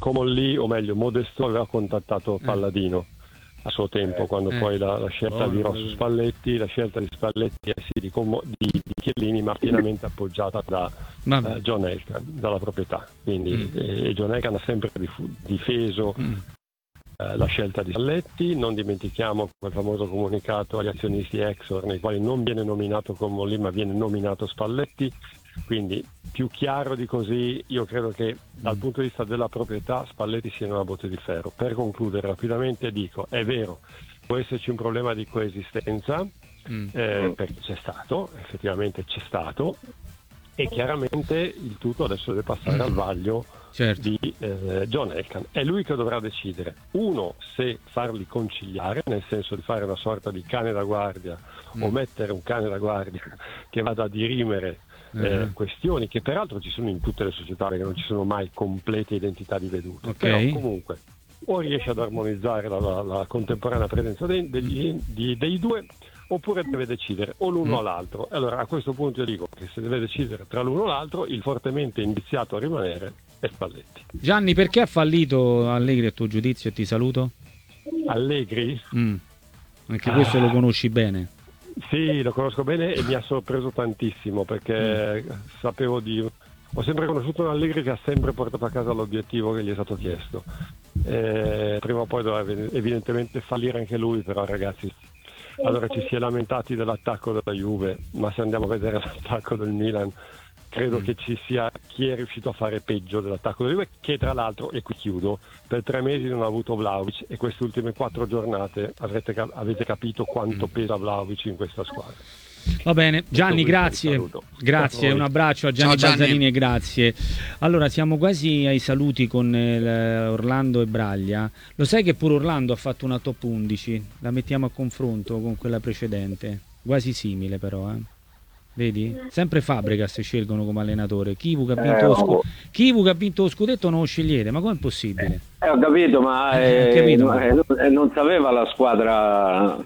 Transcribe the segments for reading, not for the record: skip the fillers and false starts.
Comolli, o meglio Modesto, aveva contattato Palladino a suo tempo, quando poi la scelta virò su Spalletti. La scelta di Spalletti di Chiellini, ma pienamente appoggiata da John Elkann, dalla proprietà. Quindi e John Elkann ha sempre difeso la scelta di Spalletti. Non dimentichiamo quel famoso comunicato agli azionisti Exor, nei quali non viene nominato Comolli ma viene nominato Spalletti. Quindi più chiaro di così, io credo che dal punto di vista della proprietà Spalletti sia una botte di ferro. Per concludere rapidamente dico, è vero, può esserci un problema di coesistenza, perché effettivamente c'è stato, e chiaramente il tutto adesso deve passare al vaglio di John Elkann. È lui che dovrà decidere, uno, se farli conciliare, nel senso di fare una sorta di cane da guardia o mettere un cane da guardia che vada a dirimere questioni che peraltro ci sono in tutte le società, perché non ci sono mai complete identità di vedute, però comunque o riesce ad armonizzare la contemporanea presenza dei due, oppure deve decidere o l'uno o l'altro. Allora a questo punto io dico che se deve decidere tra l'uno o l'altro, il fortemente indiziato a rimanere è Spalletti. Gianni, perché ha fallito Allegri a tuo giudizio? E ti saluto. Allegri? Anche questo lo conosci bene. Sì, lo conosco bene e mi ha sorpreso tantissimo, perché ho sempre conosciuto un Allegri che ha sempre portato a casa l'obiettivo che gli è stato chiesto. Prima o poi doveva evidentemente fallire anche lui, però ragazzi, allora ci si è lamentati dell'attacco della Juve, ma se andiamo a vedere l'attacco del Milan, credo che ci sia chi è riuscito a fare peggio dell'attacco della Juve, che tra l'altro, e qui chiudo, per 3 mesi non ha avuto Vlahovic, e queste ultime 4 giornate avete capito quanto pesa Vlahovic in questa squadra. Va bene, Gianni, grazie, un abbraccio a Gianni Balzarini e grazie. Allora, siamo quasi ai saluti con Orlando e Braglia. Lo sai che pure Orlando ha fatto una top 11? La mettiamo a confronto con quella precedente, quasi simile però, Vedi? Sempre Fabregas scelgono come allenatore. Kivu che ha vinto lo scudetto non lo scegliete, ma com'è possibile? Ho capito, ma non sapeva la squadra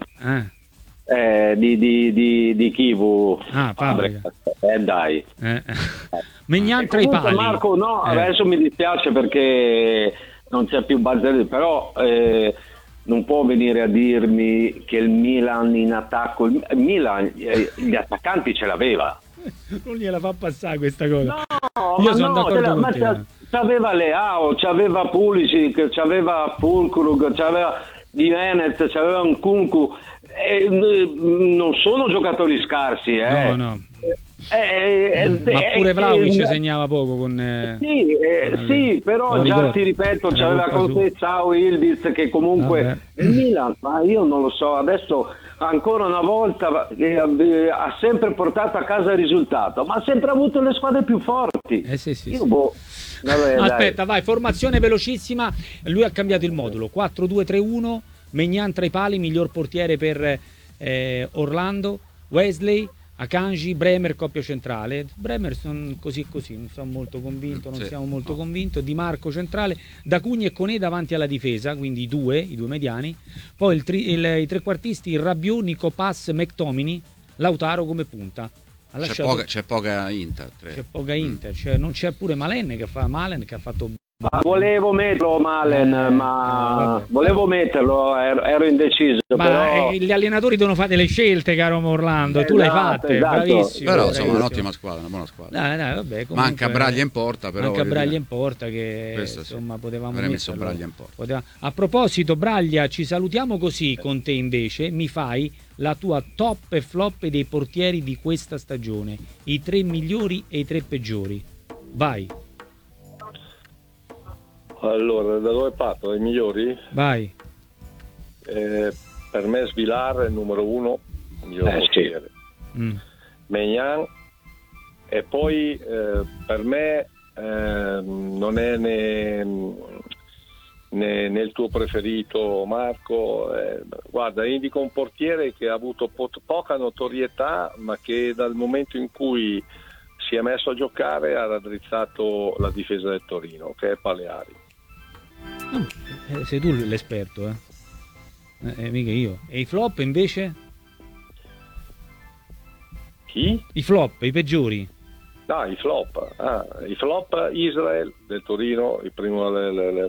di Kivu. Fabregas. Dai. Megnan tra i pali. Marco, no, adesso mi dispiace perché non c'è più Balzarini, però non può venire a dirmi che il Milan in attacco, il Milan gli attaccanti ce l'aveva. Non gliela fa passare questa cosa. No, io sono d'accordo con te. C'aveva Leao, c'aveva Pulisic, c'aveva Fulkrug, c'aveva Di Venez, c'aveva un Nkunku. Non sono giocatori scarsi, No. Ma pure Vlahovic segnava poco con sì, però già ti ripeto, c'aveva con te Ciao Ildiz, che comunque il Milan, ma io non lo so, adesso ancora una volta ha sempre portato a casa il risultato, ma ha sempre avuto le squadre più forti. Aspetta, vai, formazione velocissima. Lui ha cambiato il modulo 4-2-3-1, Maignan tra i pali, miglior portiere per Orlando, Wesley, Akanji, Bremer coppia centrale. Bremer sono così, non sono molto convinto, non siamo molto convinti. Di Marco centrale, D'Acugna e Koné davanti alla difesa, quindi i due mediani. Poi i trequartisti Rabiot, Nico Pass, McTominay, Lautaro come punta. C'è poca Inter. C'è poca Inter, non c'è pure Malen che ha fatto. Volevo metterlo Malen, ma volevo metterlo, ero indeciso. Ma però gli allenatori devono fare delle scelte, caro Orlando, e tu l'hai fatte, bravissimo. Però insomma, un'ottima squadra, una buona squadra. Dai, vabbè, comunque, manca Braglia in porta, però. Manca Braglia in porta, che insomma potevamo avrei messo Braglia in porta. A proposito, Braglia, ci salutiamo così con te invece, mi fai la tua top e flop dei portieri di questa stagione, i 3 migliori e i 3 peggiori. Vai. Allora, da dove parto? I migliori? Vai. Per me Svilar è il numero 1, miglior portiere. Maignan, e poi per me non è nel tuo preferito, Marco. Guarda, indico un portiere che ha avuto poca notorietà, ma che dal momento in cui si è messo a giocare ha raddrizzato la difesa del Torino, che è Paleari. Sei tu l'esperto, mica io. E i flop invece? Chi? I flop, i peggiori. I flop. I flop Israel del Torino, il primo